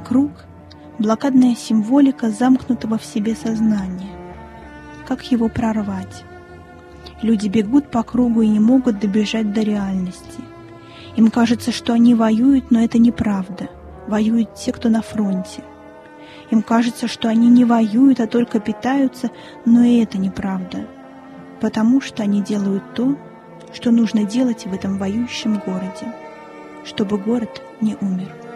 Круг — блокадная символика замкнутого в себе сознания. Как его прорвать? Люди бегут по кругу и не могут добежать до реальности. Им кажется, что они воюют, но это неправда. Воюют те, кто на фронте. Им кажется, что они не воюют, а только питаются, но и это неправда. Потому что они делают то, что нужно делать в этом воюющем городе, чтобы город не умер.